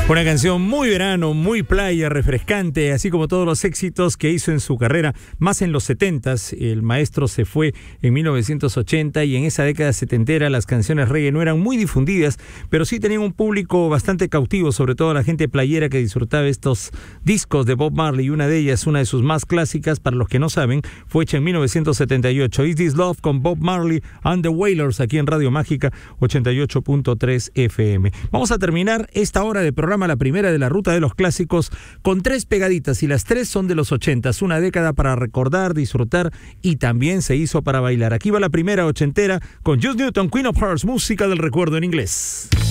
Una canción muy verano, muy playa, refrescante, así como todos los éxitos que hizo en su carrera, más en los 70s. El maestro se fue en 1980 y en esa década setentera las canciones reggae no eran muy difundidas, pero sí tenían un público bastante cautivo, sobre todo la gente playera que disfrutaba estos discos de Bob Marley. Y una de ellas, una de sus más clásicas, para los que no saben, fue hecha en 1978. Is This Love con Bob Marley and the Wailers, aquí en Radio Mágica 88.3 FM. Vamos a terminar esta hora de programa, la primera de la ruta de los clásicos, con tres pegaditas, y las tres son de los 80s, una década para recordar, disfrutar y también se hizo para bailar. Aquí va la primera ochentera con Just Newton, Queen of Hearts, música del recuerdo en inglés.